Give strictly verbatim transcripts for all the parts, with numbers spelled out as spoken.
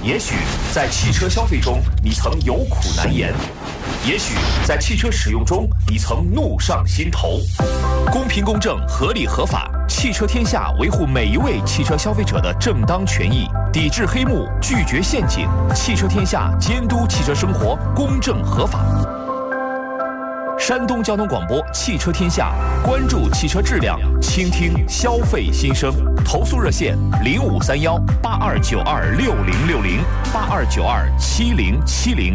也许在汽车消费中你曾有苦难言，也许在汽车使用中你曾怒上心头。公平公正、合理合法，汽车天下维护每一位汽车消费者的正当权益，抵制黑幕，拒绝陷阱。汽车天下监督汽车生活公正合法。山东交通广播汽车天下，关注汽车质量，倾听消费心声。投诉热线零五三幺八二九二六零六零八二九二七零七零。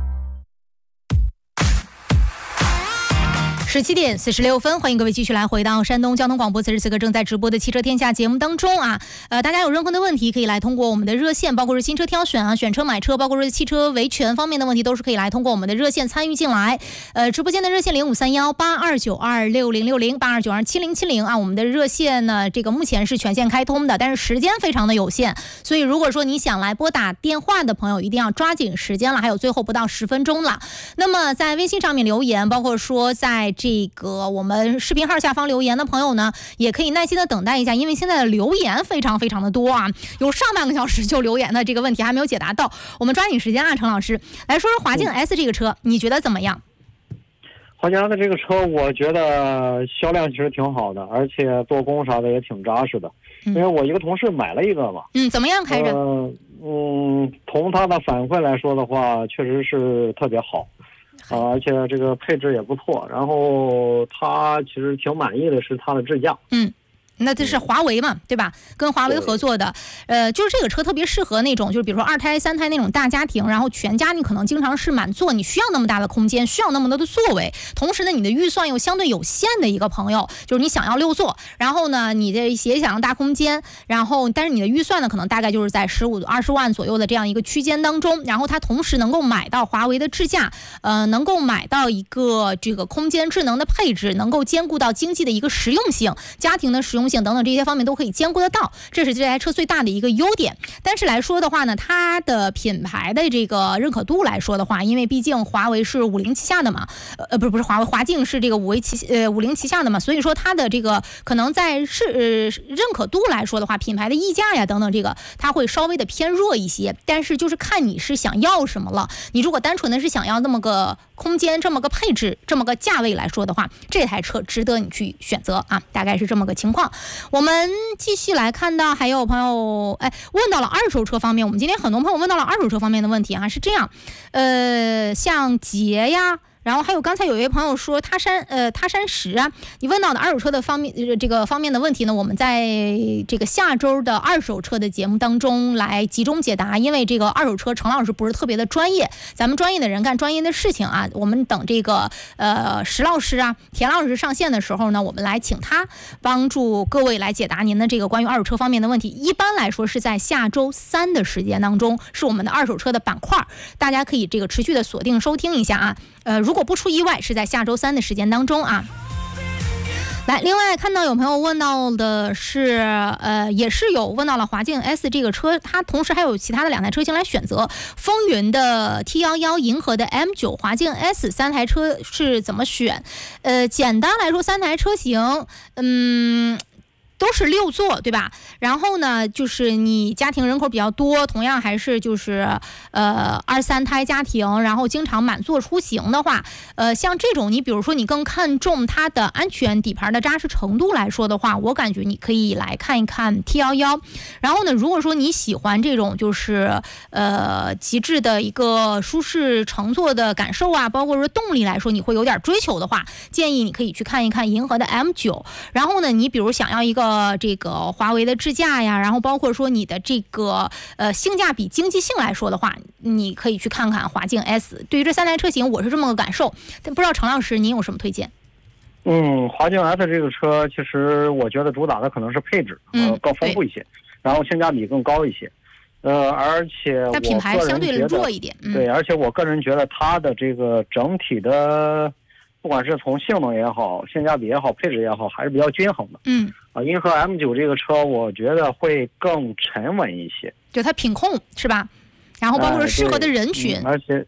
十七点四十六分，欢迎各位继续来回到山东交通广播此时此刻正在直播的汽车天下节目当中啊。呃，大家有任何的问题可以来通过我们的热线，包括是新车挑选啊、选车买车，包括是汽车维权方面的问题，都是可以来通过我们的热线参与进来。呃，直播间的热线零五三幺八二九二六零六零八二九二七零七零啊，我们的热线呢，这个目前是全线开通的，但是时间非常的有限，所以如果说你想来拨打电话的朋友，一定要抓紧时间了，还有最后不到十分钟了。那么在微信上面留言，包括说在这个我们视频号下方留言的朋友呢，也可以耐心的等待一下，因为现在的留言非常非常的多啊，有上半个小时就留言的这个问题还没有解答到，我们抓紧时间啊，陈老师来说说华境 S 这个车，你觉得怎么样？ 华境 S 这个车，我觉得销量其实挺好的，而且做工啥的也挺扎实的。因为我一个同事买了一个嘛， 嗯，怎么样开着？ 呃、嗯，从他的反馈来说的话，确实是特别好。啊，而且这个配置也不错，然后他其实挺满意的是它的智驾。 嗯，那这是华为嘛，对吧？跟华为合作的，呃，就是这个车特别适合那种，就是比如说二胎、三胎那种大家庭，然后全家你可能经常是满座，你需要那么大的空间，需要那么多的座位，同时呢，你的预算又相对有限的一个朋友，就是你想要六座，然后呢，你的也想要大空间，然后但是你的预算呢，可能大概就是在十五、二十万左右的这样一个区间当中，然后它同时能够买到华为的智驾，呃，能够买到一个这个空间智能的配置，能够兼顾到经济的一个实用性、家庭的实用性等等这些方面都可以兼顾得到，这是这台车最大的一个优点。但是来说的话呢，它的品牌的这个认可度来说的话，因为毕竟华为是五菱旗下的嘛，呃，不是不是华为，华境是这个五菱旗呃五菱旗下的嘛，所以说它的这个可能在是、呃、认可度来说的话，品牌的溢价呀等等这个它会稍微的偏弱一些。但是就是看你是想要什么了，你如果单纯的是想要那么个空间、这么个配置、这么个价位来说的话，这台车值得你去选择啊，大概是这么个情况。我们继续来看到还有朋友哎问到了二手车方面，我们今天很多朋友问到了二手车方面的问题啊，是这样，呃，像捷呀。然后还有刚才有一位朋友说他山呃他山石啊，你问到的二手车的方面、呃、这个方面的问题呢，我们在这个下周的二手车的节目当中来集中解答，因为这个二手车陈老师不是特别的专业，咱们专业的人干专业的事情啊，我们等这个呃石老师啊、田老师上线的时候呢，我们来请他帮助各位来解答您的这个关于二手车方面的问题。一般来说是在下周三的时间当中，是我们的二手车的板块，大家可以这个持续的锁定收听一下啊。呃，如果不出意外，是在下周三的时间当中啊。来，另外看到有朋友问到的是，呃，也是有问到了华境 S 这个车，它同时还有其他的两台车型来选择，风云的 T 一一、银河的 M 九、华境 S 三台车是怎么选？呃，简单来说，三台车型，嗯。都是六座，对吧？然后呢，就是你家庭人口比较多，同样还是就是呃二三胎家庭，然后经常满座出行的话，呃，像这种你比如说你更看重它的安全底盘的扎实程度来说的话，我感觉你可以来看一看 T 一一。然后呢，如果说你喜欢这种就是呃极致的一个舒适乘坐的感受啊，包括说动力来说你会有点追求的话，建议你可以去看一看银河的 M 九。然后呢，你比如想要一个呃，这个华为的智驾呀，然后包括说你的这个呃性价比、经济性来说的话，你可以去看看华境 S。对于这三台车型，我是这么个感受，但不知道程老师您有什么推荐？ 嗯，华境 S 这个车，其实我觉得主打的可能是配置，呃，更丰富一些，嗯、然后性价比更高一些，呃，而且它品牌相对弱一点， 嗯、对，而且我个人觉得它的这个整体的。不管是从性能也好、性价比也好、配置也好，还是比较均衡的。嗯，啊，银河 M 九这个车，我觉得会更沉稳一些， 就它品控是吧？然后包括适合的人群， 呃嗯、而且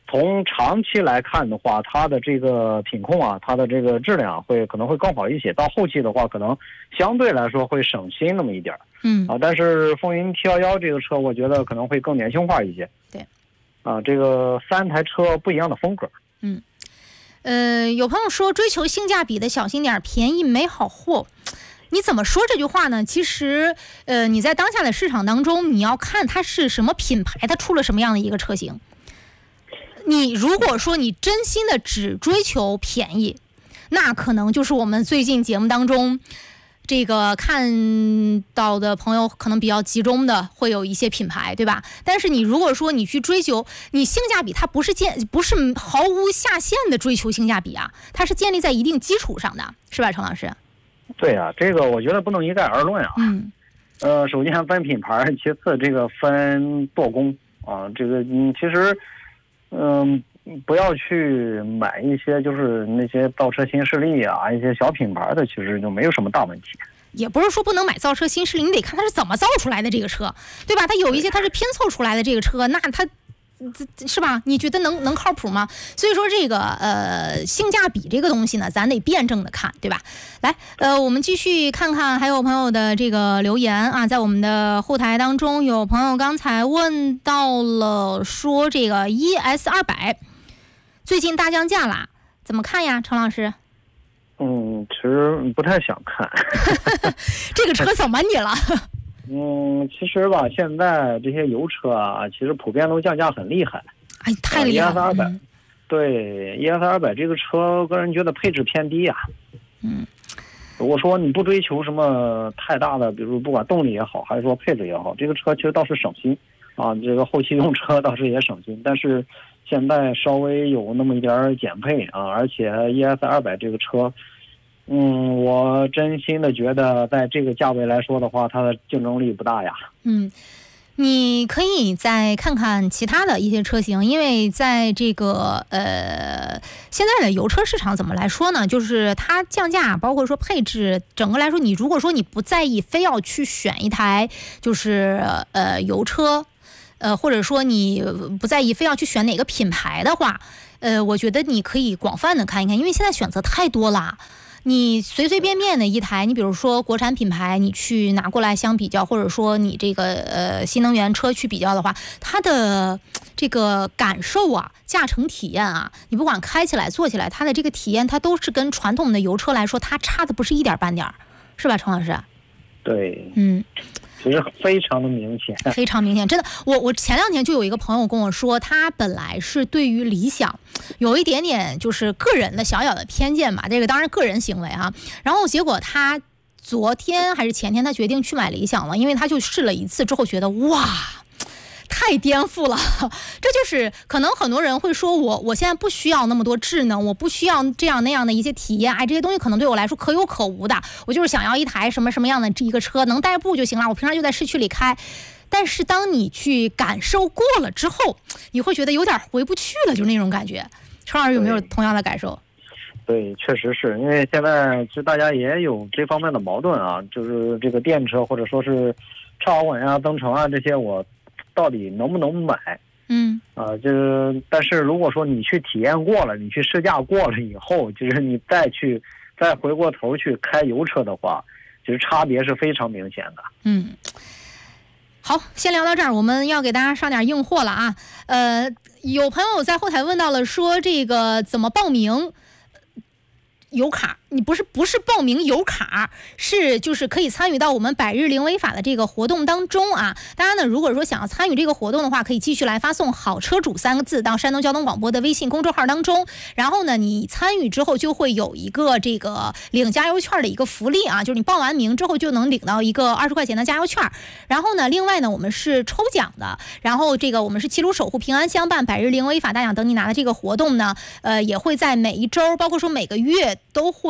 从长期来看的话，它的这个品控啊，它的这个质量会可能会更好一些。到后期的话，可能相对来说会省心那么一点儿。 嗯啊，但是风云 T 一一这个车，我觉得可能会更年轻化一些。 对， 啊，这个三台车不一样的风格。 嗯，呃，有朋友说追求性价比的小心点，便宜没好货。你怎么说这句话呢？其实，呃，你在当下的市场当中，你要看它是什么品牌，它出了什么样的一个车型。你如果说你真心的只追求便宜，那可能就是我们最近节目当中这个看到的朋友可能比较集中的会有一些品牌，对吧？但是你如果说你去追求你性价比，它不是建不是毫无下限的追求性价比啊，它是建立在一定基础上的，是吧，程老师？ 对啊，这个我觉得不能一概而论啊。 嗯。 呃，首先分品牌，其次这个分做工啊，这个嗯，其实嗯。不要去买一些就是那些造车新势力啊，一些小品牌的，其实就没有什么大问题。 也不是说不能买造车新势力，你得看它是怎么造出来的这个车，对吧？它有一些它是拼凑出来的这个车，那它是吧？你觉得能能靠谱吗？所以说这个呃性价比这个东西呢，咱得辩证的看，对吧？来，呃，我们继续看看还有朋友的这个留言啊，在我们的后台当中，有朋友刚才问到了说这个 E S 二百。最近大降价啦，怎么看呀，程老师？ 嗯，其实不太想看。 这个车怎么你了？ 嗯，其实吧，现在这些油车啊，其实普遍都降价很厉害。 哎，太厉害了。E S 二百，对 E S 二百这个车，个人觉得配置偏低呀、啊。 嗯。 如果说你不追求什么太大的，比如不管动力也好，还是说配置也好，这个车其实倒是省心啊。这个后期用车倒是也省心，但是。现在稍微有那么一点减配啊，而且 E S 二百这个车，嗯，我真心的觉得在这个价位来说的话，它的竞争力不大呀。 嗯，你可以再看看其他的一些车型，因为在这个呃现在的油车市场怎么来说呢？就是它降价，包括说配置，整个来说，你如果说你不在意，非要去选一台就是呃油车。呃，或者说你不在意非要去选哪个品牌的话，呃，我觉得你可以广泛的看一看，因为现在选择太多了。你随随便便的一台，你比如说国产品牌，你去拿过来相比较，或者说你这个呃新能源车去比较的话，它的这个感受啊、驾乘体验啊，你不管开起来、坐起来，它的这个体验，它都是跟传统的油车来说，它差的不是一点半点儿，是吧，程老师？ 对， 嗯。 其实非常的明显， 非常明显，真的。我我前两天就有一个朋友跟我说，他本来是对于理想有一点点就是个人的小小的偏见吧，这个当然个人行为哈。然后结果他昨天还是前天，他决定去买理想了，因为他就试了一次之后觉得哇。太颠覆了，这就是可能很多人会说我我现在不需要那么多智能，我不需要这样那样的一些体验，哎，这些东西可能对我来说可有可无的，我就是想要一台什么什么样的这一个车能代步就行了，我平常就在市区里开。但是当你去感受过了之后，你会觉得有点回不去了，就那种感觉。程老师有没有同样的感受？ 对，确实是因为现在其实大家也有这方面的矛盾啊，就是这个电车或者说是超豪稳啊、增程啊这些，我到底能不能买？ 嗯， 啊，就是但是如果说你去体验过了，你去试驾过了以后，就是你再去再回过头去开油车的话，其实差别是非常明显的。 嗯，好，先聊到这儿，我们要给大家上点硬货了啊。呃，有朋友在后台问到了，说这个怎么报名？油卡，你不是不是报名油卡，是就是可以参与到我们百日零违法的这个活动当中啊。当然呢，如果说想要参与这个活动的话，可以继续来发送好车主三个字到山东交通广播的微信公众号当中。然后呢，你参与之后就会有一个这个领加油券的一个福利啊，就是你报完名之后就能领到一个二十块钱的加油券。然后呢，另外呢，我们是抽奖的，然后这个我们是齐鲁守护平安相伴百日零违法大奖等你拿的这个活动呢，呃，也会在每一周，包括说每个月。都会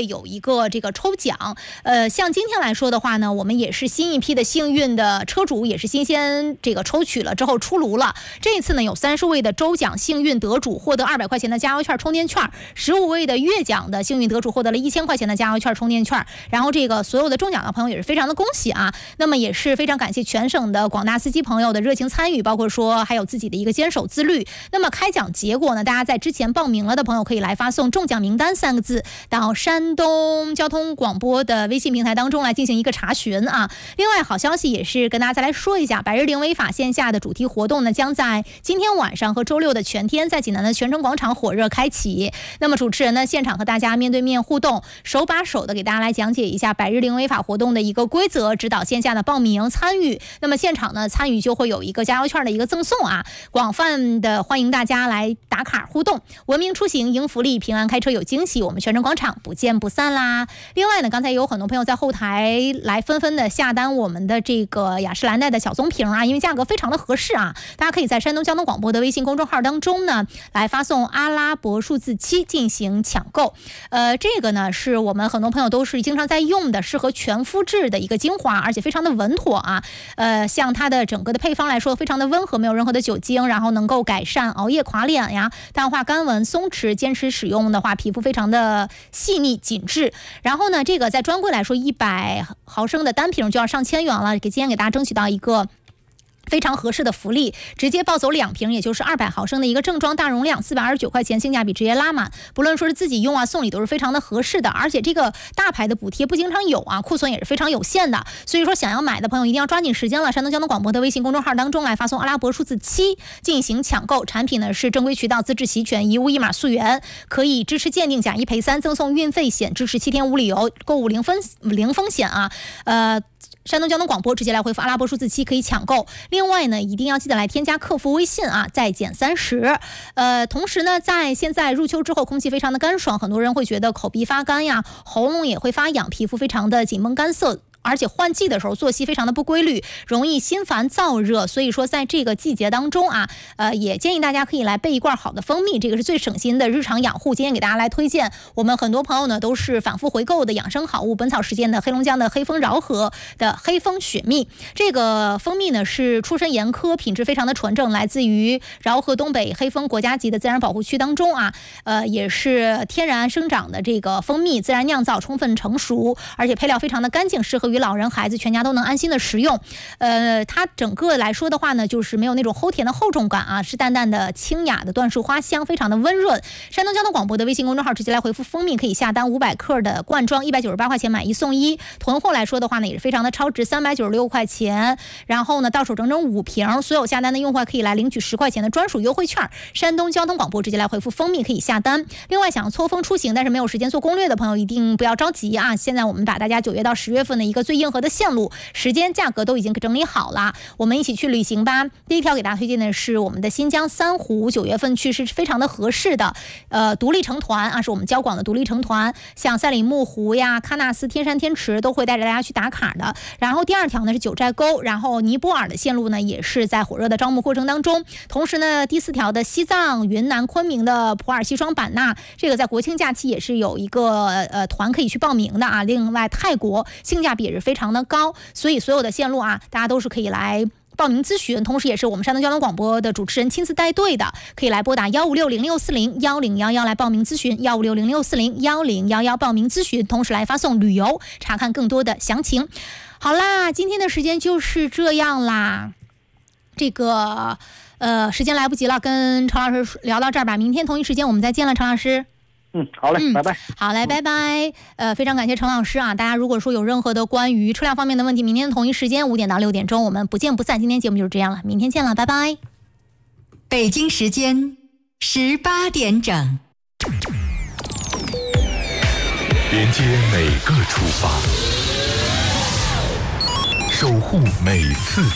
会有一个这个抽奖。呃，像今天来说的话呢，我们也是新一批的幸运的车主，也是新鲜这个抽取了之后出炉了。这一次呢，有三十位的周奖幸运得主获得二百块钱的加油券充电券，十五位的月奖的幸运得主获得了一千块钱的加油券充电券。然后这个所有的中奖的朋友也是非常的恭喜啊。那么也是非常感谢全省的广大司机朋友的热情参与，包括说还有自己的一个坚守自律。那么开奖结果呢，大家在之前报名了的朋友可以来发送中奖名单三个字到山东交通广播的微信平台当中来进行一个查询啊。另外好消息也是跟大家再来说一下，百日零违法线下的主题活动呢，将在今天晚上和周六的全天在济南的泉城广场火热开启。那么主持人呢，现场和大家面对面互动，手把手的给大家来讲解一下百日零违法活动的一个规则，指导线下的报名参与。那么现场呢参与就会有一个加油券的一个赠送啊，广泛的欢迎大家来打卡互动，文明出行赢福利，平安开车有惊喜，我们泉城广场不见不散啦。另外呢，刚才有很多朋友在后台来纷纷的下单我们的这个雅诗兰黛的小棕瓶啊，因为价格非常的合适啊，大家可以在山东交通广播的微信公众号当中呢来发送阿拉伯数字七进行抢购。呃，这个呢是我们很多朋友都是经常在用的，适合全肤质的一个精华，而且非常的稳妥啊。呃，像它的整个的配方来说非常的温和，没有任何的酒精，然后能够改善熬夜垮脸呀，淡化干纹松弛，坚持使用的话皮肤非常的细腻紧致。然后呢，这个在专柜来说一百毫升的单瓶就要上千元了，给今天给大家争取到一个非常合适的福利，直接抱走两瓶，也就是二百毫升的一个正装大容量，四百二十九块钱，性价比直接拉满。不论说是自己用啊，送礼都是非常的合适的，而且这个大牌的补贴不经常有啊，库存也是非常有限的，所以说想要买的朋友一定要抓紧时间了。山东交通广播的微信公众号当中来发送阿拉伯数字七进行抢购，产品呢是正规渠道，资质齐全，一物一码溯源，可以支持鉴定，假一赔三，赠送运费险，支持七天无理由购物零分零风险啊。呃。山东交通广播直接来回复阿拉伯数字七可以抢购。另外呢，一定要记得来添加客服微信啊，再减三十。呃，同时呢，在现在入秋之后，空气非常的干爽，很多人会觉得口鼻发干呀，喉咙也会发痒，皮肤非常的紧绷干涩。而且换季的时候作息非常的不规律，容易心烦燥热，所以说在这个季节当中啊，呃，也建议大家可以来备一罐好的蜂蜜，这个是最省心的日常养护。今天给大家来推荐，我们很多朋友呢都是反复回购的养生好物，本草实践的黑龙江的黑蜂饶河的黑蜂雪蜜。这个蜂蜜呢是出身严苛，品质非常的纯正，来自于饶河东北黑蜂国家级的自然保护区当中啊，呃，也是天然生长的这个蜂蜜，自然酿造，充分成熟，而且配料非常的干净，适合于老人孩子全家都能安心的食用。呃，它整个来说的话呢，就是没有那种齁甜的厚重感啊，是淡淡的清雅的椴树花香，非常的温润。山东交通广播的微信公众号直接来回复蜂蜜可以下单五百克的罐装，一百九十八块钱买一送一。囤货来说的话呢，也是非常的超值，三百九十六块钱。然后呢，到手整整五瓶，所有下单的用户可以来领取十块钱的专属优惠券。山东交通广播直接来回复蜂蜜可以下单。另外，想要错峰出行但是没有时间做攻略的朋友，一定不要着急啊！现在我们把大家九月到十月份的一个最硬核的线路、时间、价格都已经整理好了，我们一起去旅行吧。第一条给大家推荐的是我们的新疆三湖，九月份去是非常的合适的。呃，独立成团啊，是我们交广的独立成团，像赛里木湖呀、喀纳斯、天山天池都会带着大家去打卡的。然后第二条呢是九寨沟，然后尼泊尔的线路呢也是在火热的招募过程当中。同时呢，第四条的西藏、云南、昆明的普洱西双版纳，这个在国庆假期也是有一个呃团可以去报名的啊。另外，泰国性价比也是非常的高，所以所有的线路啊，大家都是可以来报名咨询，同时也是我们山东交通广播的主持人亲自带队的，可以来拨打幺五六零六四零幺零幺幺来报名咨询，幺五六零六四零幺零幺幺报名咨询，同时来发送旅游，查看更多的详情。好啦，今天的时间就是这样啦，这个呃时间来不及了，跟陈老师聊到这儿吧，明天同一时间我们再见了，陈老师。 嗯，好嘞，嗯、拜拜。 好嘞，拜拜。呃，非常感谢陈老师啊！大家如果说有任何的关于车辆方面的问题，明天同一时间五点到六点钟，我们不见不散。今天节目就是这样了，明天见了，拜拜。 北京时间十八点整， 连接每个出发，守护每次